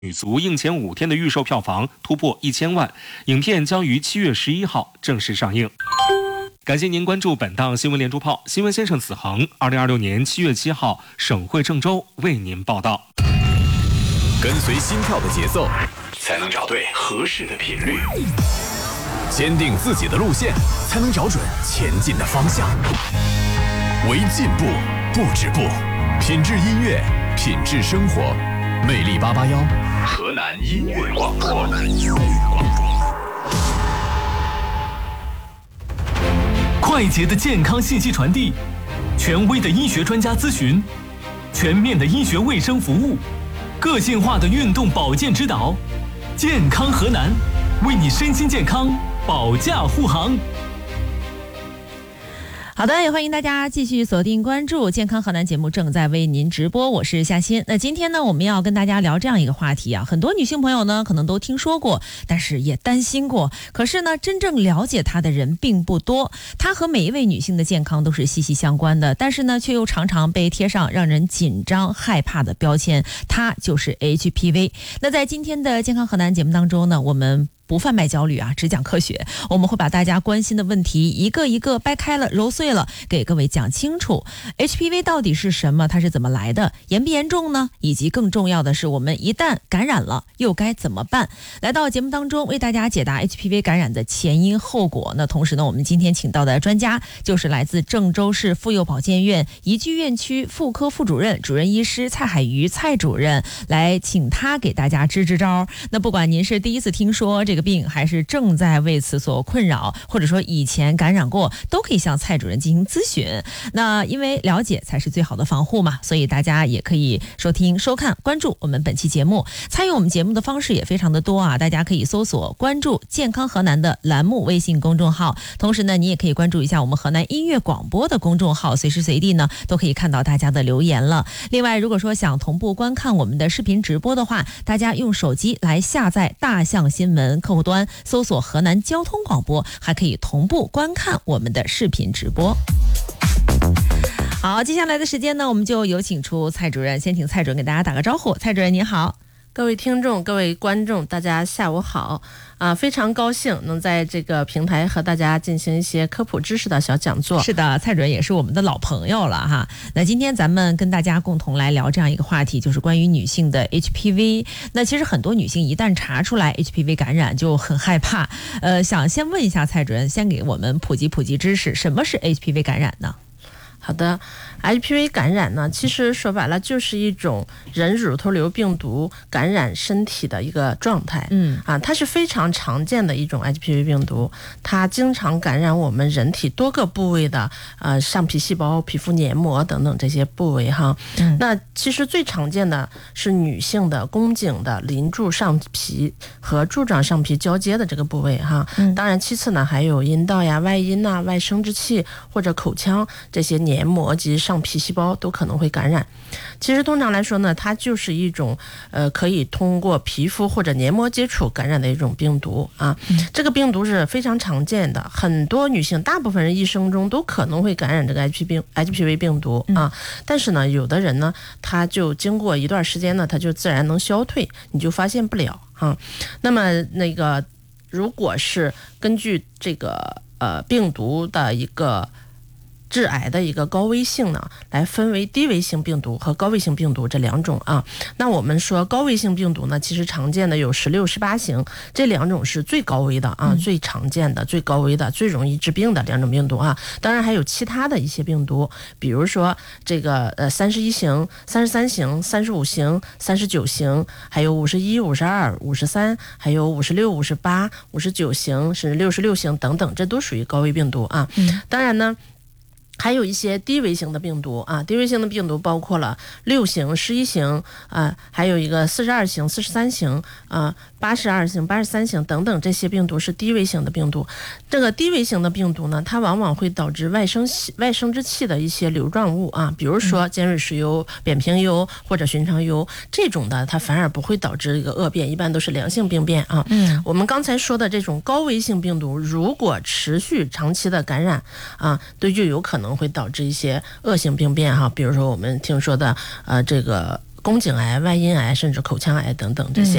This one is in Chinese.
女足应前5天的预售票房突破1000万，影片将于7月11号正式上映。感谢您关注本档新闻连珠炮，新闻先生子恒，2026年7月7号省会郑州为您报道。 跟随心跳的节奏， 才能找对合适的频率； 坚定自己的路线，才能找准前进的方向。为进步不止步，品质音乐，品质生活。魅力881， 河南音乐广播。 快捷的健康信息传递，权威的医学专家咨询，全面的医学卫生服务，个性化的运动保健指导。健康河南，为你身心健康保驾护航。 好的，也欢迎大家继续锁定关注健康河南节目，正在为您直播，我是夏欣。那今天呢，我们要跟大家聊这样一个话题啊，很多女性朋友呢可能都听说过，但是也担心过，可是呢真正了解它的人并不多。它和每一位女性的健康都是息息相关的，但是呢却又常常被贴上让人紧张害怕的标签，它就是 HPV。 那在今天的健康河南节目当中呢，我们不贩卖焦虑啊，只讲科学。我们会把大家关心的问题一个一个掰开了揉碎了，给各位讲清楚。 HPV 到底是什么？它是怎么来的？严不严重呢？以及更重要的是，我们一旦感染了又该怎么办？来到节目当中为大家解答 HPV 感染的前因后果。那同时呢，我们今天请到的专家就是来自郑州市妇幼保健院怡居院区妇科副主任、主任医师蔡海瑜蔡主任，来请他给大家支支招。那不管您是第一次听说这个病，还是正在为此所困扰，或者说以前感染过，都可以向蔡主任进行咨询。那因为了解才是最好的防护嘛，所以大家也可以收听收看关注我们本期节目。参与我们节目的方式也非常的多啊，大家可以搜索关注健康河南的栏目微信公众号，同时呢你也可以关注一下我们河南音乐广播的公众号，随时随地呢都可以看到大家的留言了。另外如果说想同步观看我们的视频直播的话，大家用手机来下载大象新闻客户端，搜索河南交通广播，还可以同步观看我们的视频直播。好，接下来的时间呢，我们就有请出蔡主任，先请蔡主任给大家打个招呼。蔡主任您好。 各位听众、各位观众，大家下午好啊！非常高兴能在这个平台和大家进行一些科普知识的小讲座。 是的，蔡主任也是我们的老朋友了哈。那今天咱们跟大家共同来聊这样一个话题，就是关于女性的 HPV。那其实很多女性一旦查出来 HPV 感染就很害怕。想先问一下蔡主任，先给我们普及知识，什么是 HPV 感染呢？ 好的， HPV 感染呢，其实说白了就是一种人乳头瘤病毒感染身体的一个状态。它是非常常见的一种 HPV 病毒，它经常感染我们人体多个部位的上皮细胞、皮肤黏膜等等这些部位哈。那其实最常见的是女性的宫颈的邻柱上皮和柱状上皮交接的这个部位哈。当然其次呢还有阴道呀、外阴呐、外生殖器或者口腔这些黏膜及上皮细胞都可能会感染。其实通常来说呢，它就是一种可以通过皮肤或者黏膜接触感染的一种病毒啊。这个病毒是非常常见的，很多女性大部分人一生中都可能会感染这个 HPV 病毒啊。但是呢，有的人呢，他就经过一段时间呢，他就自然能消退，你就发现不了啊。那么如果是根据这个病毒的一个致癌的一个高危性呢，来分为低危性病毒和高危性病毒这两种啊。那我们说高危性病毒呢，其实常见的有16、18型，这两种是最高危的啊，最常见的、最高危的、最容易致病的两种病毒啊。当然还有其他的一些病毒，比如说这个31型、33型、35型、39型，还有51、52、53，还有56、58、59型，甚至66型等等，这都属于高危病毒啊。当然呢，还有一些低危型的病毒啊，低危型的病毒包括了6型、11型啊，还有一个42型、43型啊、82型、83型等等，这些病毒是低危型的病毒。这个低危型的病毒呢，它往往会导致外生殖器的一些瘤状物啊，比如说尖锐湿疣、扁平疣或者寻常疣这种的，它反而不会导致一个恶变，一般都是良性病变啊。我们刚才说的这种高危性病毒，如果持续长期的感染啊，对，就有可能会导致一些恶性病变哈，比如说我们听说的这个宫颈癌、外阴癌甚至口腔癌等等这些。